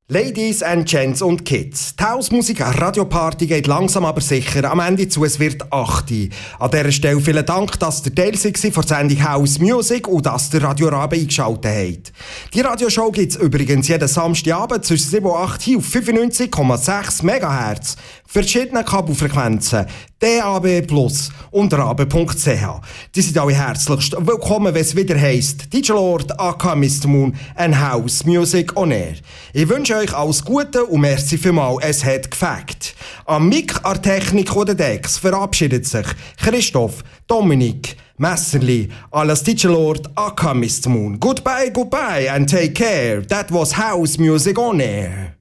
Ladies and Gents und Kids. Die Hausmusik Radioparty geht langsam aber sicher am Ende zu. Es wird 8 Uhr. An dieser Stelle vielen Dank, dass ihr Teil war von der Sendung House Music und dass ihr Radio Rabe eingeschaltet habt. Die Radioshow gibt es übrigens jeden Samstagabend zwischen 7 und 8 Uhr auf 95,6 MHz. Verschiedene Kabelfrequenzen, DAB+ und rabe.ch. Die sind alle herzlichst willkommen, wenn es wieder heisst DJ Lord, aka Mr. Moon and House Music on Air. Ich wünsche euch alles Gute und merci vielmals, es hat gefällt. Am Mic, an Technik oder Decks verabschiedet sich Christoph, Dominik, Messerli, alles DJ Lord, aka Mr. Moon. Goodbye, goodbye and take care. That was House Music on Air.